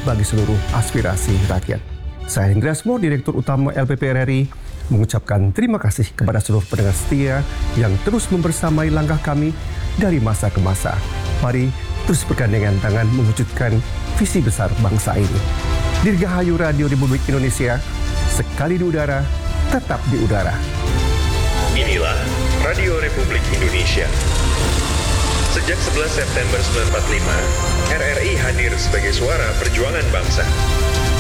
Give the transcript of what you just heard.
bagi seluruh aspirasi rakyat. Saya Hendra Asmo, Direktur Utama LPP RRI, mengucapkan terima kasih kepada seluruh pendengar setia yang terus membersamai langkah kami dari masa ke masa. Mari terus bergandengan tangan mewujudkan visi besar bangsa ini. Dirgahayu Radio Republik Indonesia, sekali di udara, tetap di udara. Inilah Radio Republik Indonesia. Sejak 11 September 1945, RRI hadir sebagai suara perjuangan bangsa.